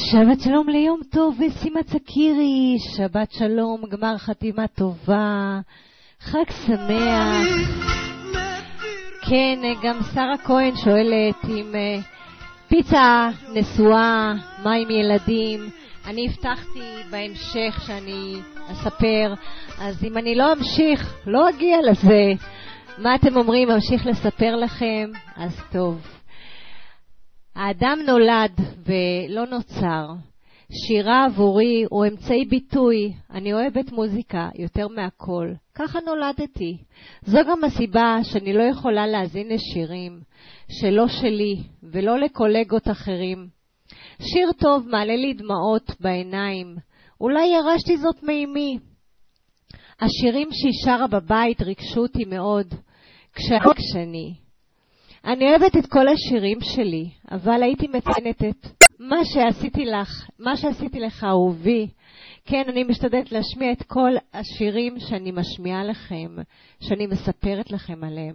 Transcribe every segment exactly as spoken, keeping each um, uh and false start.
שבת שלום ליום טוב ושימת סקירי, שבת שלום, גמר חתימה טובה, חג שמח. כן, גם שרה כהן שואלת עם פיצה נשואה, מה עם ילדים? אני הבטחתי בהמשך שאני אספר, אז אם אני לא אמשיך, לא אגיע לזה. מה אתם אומרים, אמשיך לספר לכם? אז טוב. האדם נולד ולא נוצר. שירה עבורי הוא אמצעי ביטוי. אני אוהבת מוזיקה יותר מהכל. ככה נולדתי. זו גם הסיבה שאני לא יכולה להזין לשירים שלא שלי ולא לקולגות אחרים. שיר טוב מעלה לי דמעות בעיניים. אולי ירשתי זאת מאמי. השירים שהיא שרה בבית ריגשו אותי מאוד. כשאני אני אוהבת את כל השירים שלי, אבל הייתי מציינת את מה שעשיתי לך, מה שעשיתי לך אהובי. כן, אני משתדלת להשמיע את כל השירים שאני משמיעה לכם, שאני מספרת לכם עליהם.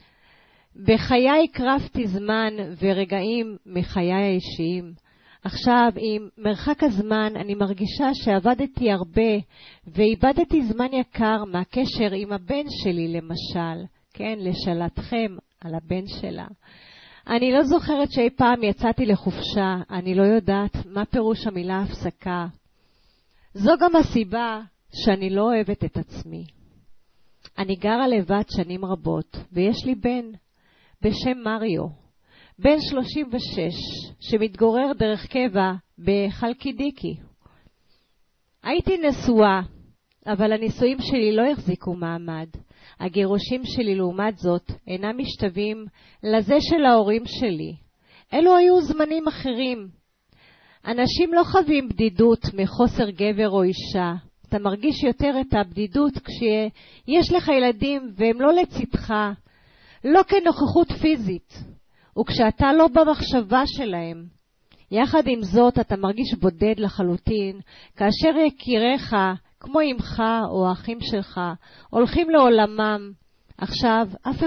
בחיי הקרבתי זמן ורגעים מחיי האישיים. עכשיו, עם מרחק הזמן, אני מרגישה שעבדתי הרבה, ואיבדתי זמן יקר מהקשר עם הבן שלי, למשל. כן, לשאלתכם על הבן שלה. אני לא זוכרת שאי פעם יצאתי לחופשה, אני לא יודעת מה פירוש המילה הפסקה. זו גם הסיבה שאני לא אוהבת את עצמי. אני גרה לבד שנים רבות, ויש לי בן בשם מריו, בן שלושים ושש, שמתגורר דרך קבע בחלקידיקי. הייתי נשואה, אבל הנישואים שלי לא החזיקו מעמד. הגירושים שלי לעומת זאת אינם משתווים לזה של ההורים שלי. אלו היו זמנים אחרים. אנשים לא חווים בדידות מחוסר גבר או אישה. אתה מרגיש יותר את הבדידות כשיש לך ילדים והם לא לצדך, לא כנוכחות פיזית, וכשאתה לא במחשבה שלהם. יחד עם זאת אתה מרגיש בודד לחלוטין, כאשר יקיריך כמו אמך או האחים שלך הולכים לעולמם. עכשיו אף